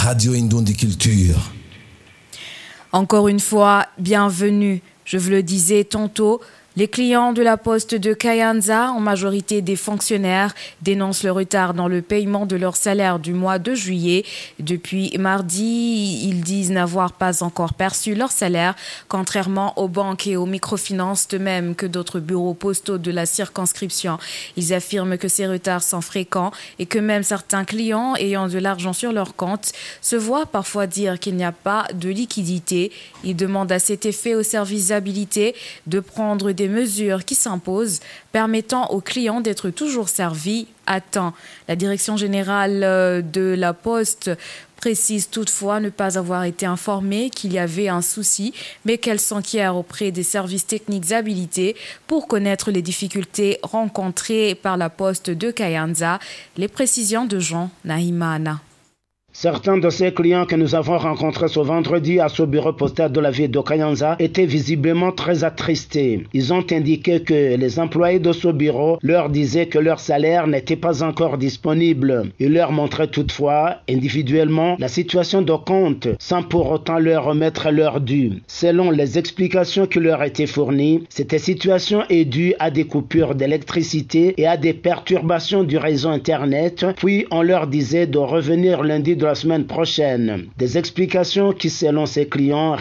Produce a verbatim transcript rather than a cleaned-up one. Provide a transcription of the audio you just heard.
Radio Indondi Culture. Encore une fois, bienvenue. Je vous le disais tantôt, les clients de la poste de Kayanza, en majorité des fonctionnaires, dénoncent le retard dans le paiement de leur salaire du mois de juillet. Depuis mardi, ils disent n'avoir pas encore perçu leur salaire, contrairement aux banques et aux microfinances, de même que d'autres bureaux postaux de la circonscription. Ils affirment que ces retards sont fréquents et que même certains clients ayant de l'argent sur leur compte se voient parfois dire qu'il n'y a pas de liquidité. Ils demandent à cet effet aux services habilités de prendre des mesures qui s'imposent, permettant aux clients d'être toujours servis à temps. La direction générale de la Poste précise toutefois ne pas avoir été informée qu'il y avait un souci, mais qu'elle s'enquiert auprès des services techniques habilités pour connaître les difficultés rencontrées par la Poste de Kayanza. Les précisions de Jean Nahimana. Certains de ces clients que nous avons rencontrés ce vendredi à ce bureau postal de la ville de Kayanza étaient visiblement très attristés. Ils ont indiqué que les employés de ce bureau leur disaient que leur salaire n'était pas encore disponible. Ils leur montraient toutefois individuellement la situation de compte sans pour autant leur remettre leur dû. Selon les explications qui leur étaient fournies, cette situation est due à des coupures d'électricité et à des perturbations du réseau Internet, puis on leur disait de revenir lundi de la semaine prochaine. Des explications qui, selon ses clients,